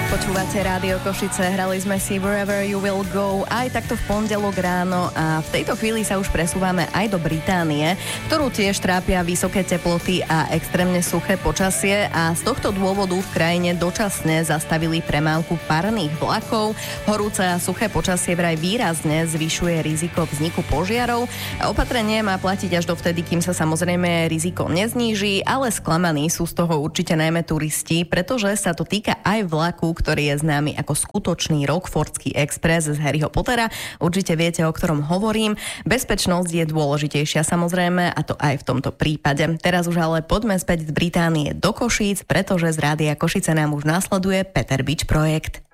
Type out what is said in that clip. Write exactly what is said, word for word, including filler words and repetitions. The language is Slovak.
Počúvate Rádio Košice, hrali sme si Wherever You Will Go aj takto v pondelok ráno a v tejto chvíli sa už presúvame aj do Británie, ktorú tiež trápia vysoké teploty a extrémne suché počasie a z tohto dôvodu v krajine dočasne zastavili premávku parných vlakov. Horúce a suché počasie vraj výrazne zvyšuje riziko vzniku požiarov. Opatrenie má platiť až dovtedy, kým sa samozrejme riziko nezníži, ale sklamaní sú z toho určite najmä turisti, pretože sa to týka aj vlaku, ktorý je známy ako skutočný Rockfordský Express z Harryho Pottera. Určite viete, o ktorom hovorím. Bezpečnosť je dôležitejšia samozrejme a to aj v tomto prípade. Teraz už ale poďme späť z Británie do Košíc, pretože z Rádia Košice nám už nasleduje Peter Bič projekt.